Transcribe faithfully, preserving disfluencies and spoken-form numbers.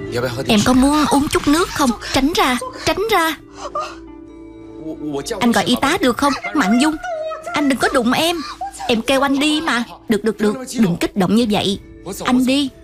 Em có muốn uống chút nước không? Tránh ra, tránh ra. Anh gọi y tá được không? Mạnh Dung, anh đừng có đụng em. Em kêu anh đi mà. Được được được, đừng kích động như vậy. Anh đi.